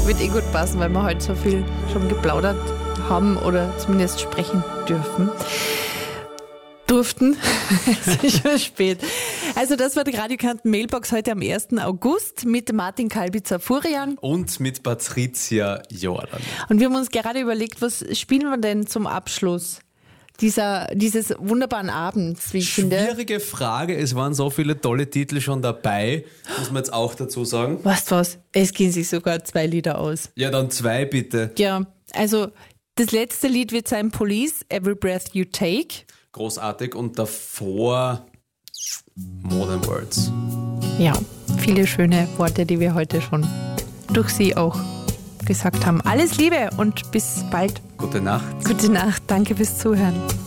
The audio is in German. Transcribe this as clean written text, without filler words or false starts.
Wird eh gut passen, weil wir heute so viel schon geplaudert haben oder zumindest sprechen durften. Es ist schon spät. Also das war die Radiokanten Mailbox heute am 1. August mit Martin Kalbitzer-Furian. Und mit Patricia Jordan. Und wir haben uns gerade überlegt, was spielen wir denn zum Abschluss dieses wunderbaren Abends, wie ich finde. Schwierige Frage, es waren so viele tolle Titel schon dabei, muss man jetzt auch dazu sagen. Weißt du was? Es gehen sich sogar 2 Lieder aus. Ja, dann 2 bitte. Ja, also das letzte Lied wird sein Police, Every Breath You Take. Großartig. Und davor Modern Words. Ja, viele schöne Worte, die wir heute schon durch Sie auch gesagt haben. Alles Liebe und bis bald. Gute Nacht. Gute Nacht, danke fürs Zuhören.